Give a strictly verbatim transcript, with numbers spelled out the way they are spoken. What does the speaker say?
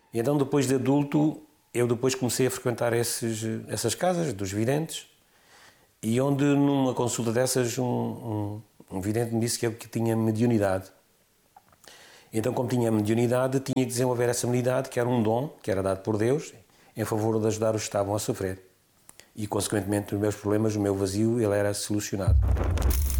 E então, depois de adulto, eu depois comecei a frequentar esses, essas casas dos videntes, e onde numa consulta dessas um, um, um vidente me disse que eu que tinha mediunidade. Então, como tinha mediunidade, tinha que desenvolver essa mediunidade, que era um dom, que era dado por Deus, em favor de ajudar os que estavam a sofrer. E, consequentemente, os meus problemas, o meu vazio, ele era solucionado.